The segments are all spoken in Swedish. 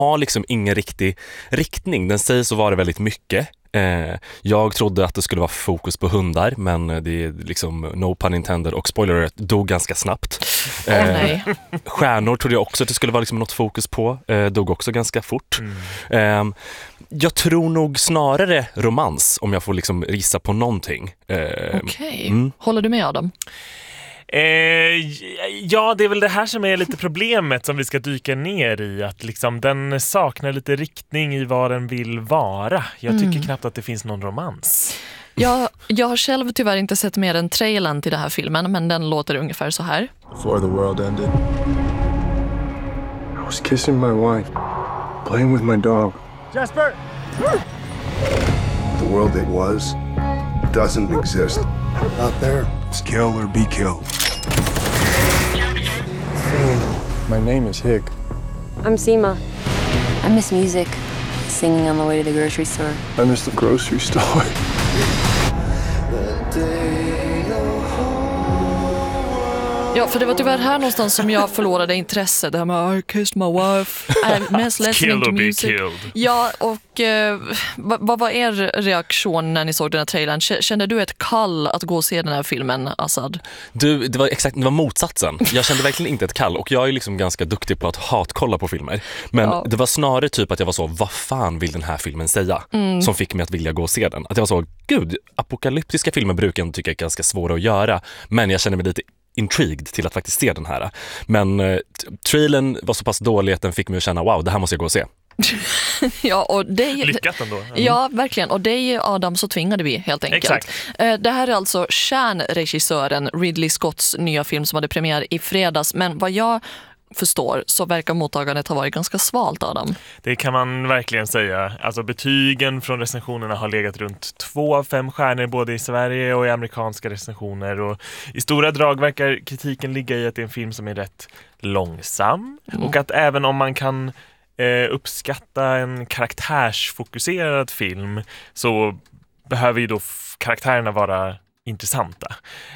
har liksom ingen riktig riktning. Den sägs att vara väldigt mycket. Jag trodde att det skulle vara fokus på hundar, men det är liksom no pun intended, och spoiler alert, dog ganska snabbt. Nej. Stjärnor trodde jag också att det skulle vara liksom något fokus på, dog också ganska fort. Jag tror nog snarare romans, om jag får liksom gissa på någonting. Okej. Håller du med, Adam? Ja, det är väl det här som är lite problemet som vi ska dyka ner i, att liksom den saknar lite riktning i vad den vill vara. Jag tycker knappt att det finns någon romans. Jag har själv tyvärr inte sett mer än trailern till den här filmen, men den låter ungefär så här. Before the world ended, I was kissing my wife, playing with my dog. Jasper! The world that was doesn't exist. Out there, it's kill or be killed. My name is Hig. I'm Seema. I miss music. Singing on the way to the grocery store. I miss the grocery store. Ja, för det var tyvärr här någonstans som jag förlorade intresse. Det här med I kissed my wife, I mest listening to music. Ja, och vad var er reaktion när ni såg den här trailern? Kände du ett kall att gå och se den här filmen, Assad? Det var motsatsen. Jag kände verkligen inte ett kall, och jag är liksom ganska duktig på att hatkolla på filmer. Men det var snarare typ att jag var så, vad fan vill den här filmen säga? Som fick mig att vilja gå och se den. Att jag var så, gud, apokalyptiska filmer brukar jag tycka är ganska svåra att göra. Men jag känner mig lite intrigued till att faktiskt se den här. Men trailern var så pass dålig att den fick mig att känna, wow, det här måste jag gå och se. Ja, och det lyckat ändå. Ja, verkligen. Och det Adam, så tvingade vi helt enkelt. Exakt. Det här är alltså stjärnregissören Ridley Scotts nya film som hade premiär i fredags. Men vad jag förstår så verkar mottagandet ha varit ganska svalt, Adam. Det kan man verkligen säga. Alltså betygen från recensionerna har legat runt 2 av 5 stjärnor både i Sverige och i amerikanska recensioner. Och i stora drag verkar kritiken ligga i att det är en film som är rätt långsam. Och att även om man kan uppskatta en karaktärsfokuserad film så behöver ju då karaktärerna vara intressanta.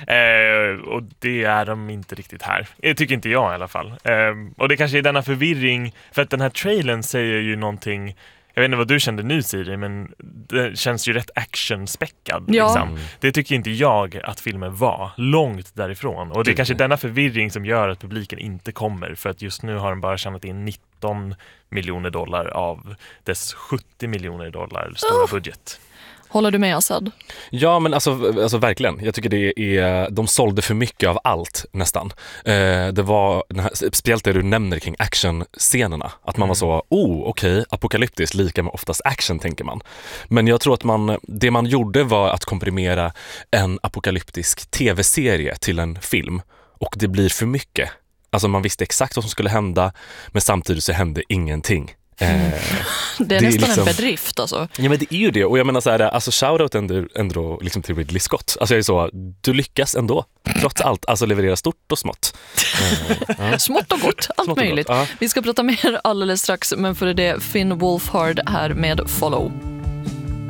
Och det är de inte riktigt här. Det tycker inte jag i alla fall. Och det kanske är denna förvirring, för att den här trailern säger ju någonting. Jag vet inte vad du kände nu, Siri, men det känns ju rätt actionspäckad. Ja. Liksom. Det tycker inte jag att filmen var. Långt därifrån. Och det är kanske denna förvirring som gör att publiken inte kommer. För att just nu har den bara tjänat in $19 miljoner av dess $70 miljoner stora budget. Håller du med, Assad? Ja, men alltså verkligen. Jag tycker de sålde för mycket av allt nästan. Det var speciellt det du nämner kring actionscenerna. Att man var så, okej, apokalyptiskt lika med oftast action, tänker man. Men jag tror att det man gjorde var att komprimera en apokalyptisk tv-serie till en film. Och det blir för mycket. Alltså man visste exakt vad som skulle hända, men samtidigt så hände ingenting. Det är nästan liksom en bedrift alltså. Ja, men det är ju det. Och jag menar så här, alltså shoutout ändå liksom till Ridley Scott. Alltså jag är så, du lyckas ändå trots allt, alltså leverera stort och smått. Smått och gott, allt smått möjligt. Och gott. Vi ska prata mer alldeles strax, men för det Finn Wolfhard här med Follow.